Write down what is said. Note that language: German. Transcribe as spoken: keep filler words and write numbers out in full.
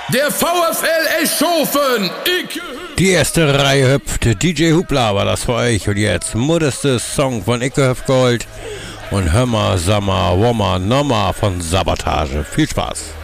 Der VfL Eschhofen. Die erste Reihe hüpft. D J Hupla war das für euch. Und jetzt modestes Song von Icke Höfgold und Hömmer, Sammer, Wommer, Nommer von Sabotage. Viel Spaß.